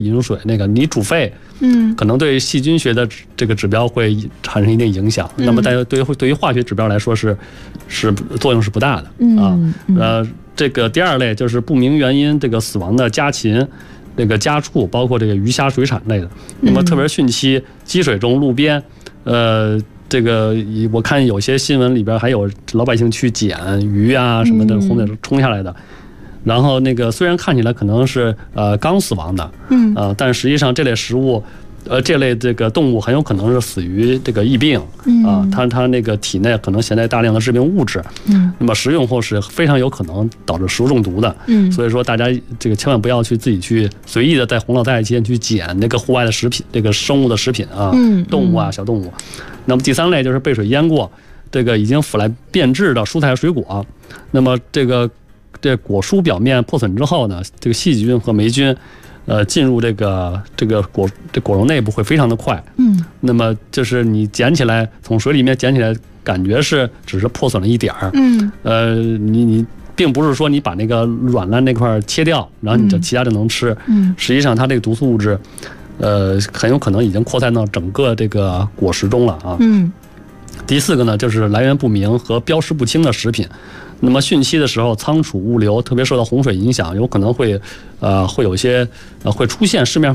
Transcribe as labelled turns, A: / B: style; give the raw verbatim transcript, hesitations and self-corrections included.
A: 饮水那个你煮沸，
B: 嗯，
A: 可能对细菌学的这个指标会产生一定影响。嗯、那么，但对于对于化学指标来说是是作用是不大的、
B: 嗯、
A: 啊。呃，这个第二类就是不明原因这个死亡的家禽、这个家畜，包括这个鱼虾水产类的。那么，特别是汛期积水中、路边，呃。这个我看有些新闻里边还有老百姓去捡鱼啊什么的，洪水冲下来的，然后那个虽然看起来可能是呃刚死亡的，嗯啊、呃，但实际上这类食物，呃这类这个动物很有可能是死于这个疫病啊，它它那个体内可能携带大量的致病物质，嗯，那么食用后是非常有可能导致食物中毒的，嗯，所以说大家这个千万不要去自己去随意的在洪涝灾害期间去捡那个户外的食品，这个生物的食品啊，嗯，动物啊小动物。那么第三类就是被水淹过，这个已经腐烂变质的蔬菜水果。那么这个这果蔬表面破损之后呢，这个细菌和霉菌，呃，进入这个这个果这果肉内部会非常的快。嗯。那么就是你捡起来，从水里面捡起来，感觉是只是破损了一点儿。嗯。呃，你你并不是说你把那个软烂那块切掉，然后你就其他就能吃。嗯。实际上它这个毒素物质。呃，很有可能已经扩散到整个这个果实中了啊。嗯。第四个呢，就是来源不明和标识不清的食品。那么汛期的时候，仓储物流特别受到洪水影响，有可能会呃会有一些呃会出现市面